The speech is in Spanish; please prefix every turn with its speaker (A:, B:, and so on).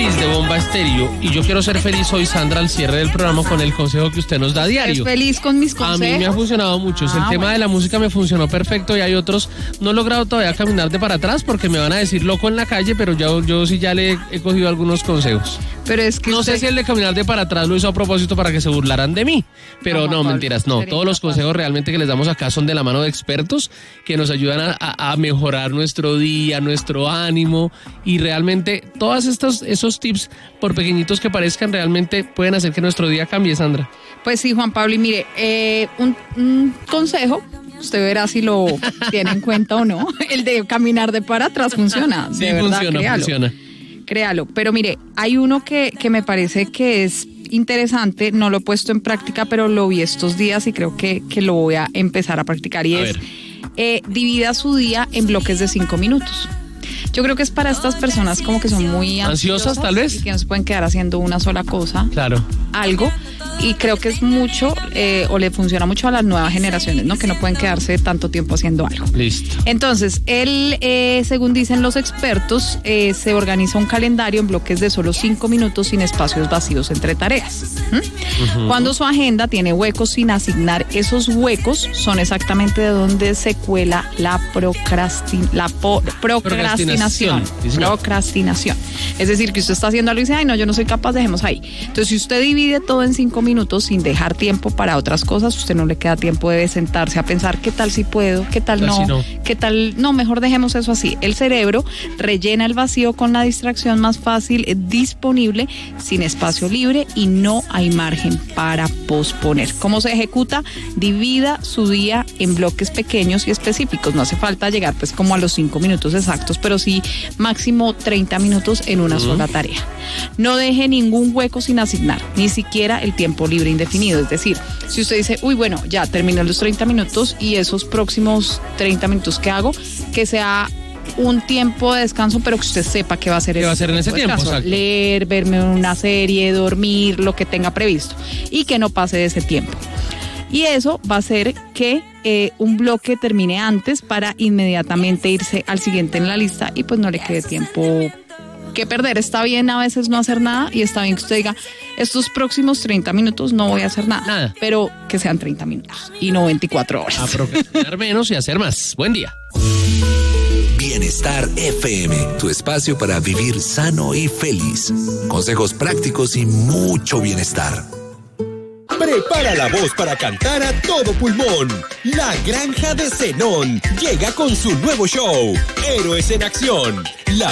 A: feliz de Bomba Estéreo y yo quiero ser feliz hoy, Sandra, al cierre del programa con el consejo que usted nos da a diario.
B: ¿Eres feliz con mis consejos?
A: A mí me ha funcionado mucho. El tema de la música me funcionó perfecto y hay otros. No he logrado todavía caminar de para atrás porque me van a decir loco en la calle, pero yo sí ya le he cogido algunos consejos.
B: Pero es que
A: no sé si el de caminar de para atrás lo hizo a propósito para que se burlaran de mí, pero no, mentiras, no. Todos los consejos realmente que les damos acá son de la mano de expertos que nos ayudan a mejorar nuestro día, nuestro ánimo, y realmente todos esos tips, por pequeñitos que parezcan, realmente pueden hacer que nuestro día cambie, Sandra.
B: Pues sí, Juan Pablo, y mire, un consejo, usted verá si lo tiene en cuenta o no, el de caminar de para atrás funciona.
A: Sí,
B: de verdad,
A: funciona.
B: Créalo, pero mire, hay uno que me parece que es interesante, no lo he puesto en práctica, pero lo vi estos días y creo que lo voy a empezar a practicar, y divida su día en bloques de 5 minutos. Yo creo que es para estas personas como que son muy
A: ansiosas tal vez,
B: y que no se pueden quedar haciendo una sola cosa.
A: Claro.
B: Algo. Y creo que es mucho, o le funciona mucho a las nuevas generaciones, ¿no? Que no pueden quedarse tanto tiempo haciendo algo.
A: Listo.
B: Entonces, él, según dicen los expertos, se organiza un calendario en bloques de solo 5 minutos sin espacios vacíos entre tareas. Cuando su agenda tiene huecos sin asignar, esos huecos son exactamente de donde se cuela la procrastinación. Procrastinación. Es decir, que usted está haciendo algo y dice, ay, no, yo no soy capaz, dejemos ahí. Entonces, si usted divide todo en 5 minutos sin dejar tiempo para otras cosas, usted no le queda tiempo de sentarse a pensar qué tal si puedo, qué tal no, qué tal no, mejor dejemos eso así. El cerebro rellena el vacío con la distracción más fácil disponible, sin espacio libre, y no hay margen para posponer. ¿Cómo se ejecuta? Divida su día en bloques pequeños y específicos. No hace falta llegar pues como a los 5 minutos exactos, pero sí máximo 30 minutos en una sola tarea. No deje ningún hueco sin asignar, ni siquiera el tiempo libre indefinido. Es decir, si usted dice, uy, bueno, ya terminé los 30 minutos y esos próximos 30 minutos que hago, que sea un tiempo de descanso, pero que usted sepa qué va a hacer,
A: en ese tiempo.
B: Leer, verme una serie, dormir, lo que tenga previsto, y que no pase de ese tiempo. Y eso va a hacer que un bloque termine antes para inmediatamente irse al siguiente en la lista y pues no le quede tiempo que perder. Está bien a veces no hacer nada, y está bien que usted diga, estos próximos 30 minutos no voy a hacer nada. Pero que sean 30 minutos y no 24 horas.
A: A procrastinar menos y hacer más. Buen día.
C: Bienestar FM, tu espacio para vivir sano y feliz. Consejos prácticos y mucho bienestar.
D: Prepara la voz para cantar a todo pulmón. La Granja de Zenón llega con su nuevo show, Héroes en Acción. La